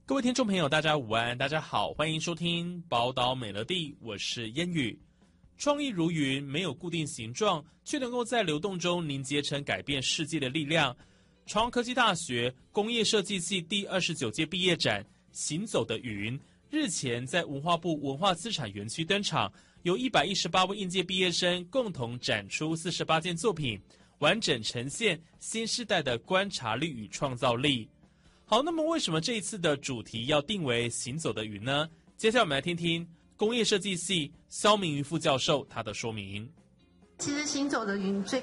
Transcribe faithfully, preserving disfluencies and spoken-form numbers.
各位听众朋友，大家午安，大家好，欢迎收听宝岛美乐地，我是烟雨。创意如云，没有固定形状，却能够在流动中凝结成改变世界的力量。朝阳科技大学工业设计系第二十九届毕业展《行走的云》日前在文化部文化资产园区登场，由一百一十八位应届毕业生共同展出四十八件作品，完整呈现新时代的观察力与创造力。好，那么为什么这一次的主题要定为行走的云呢？接下来我们来听听工业设计系肖明瑜副教授他的说明。 其实行走的云最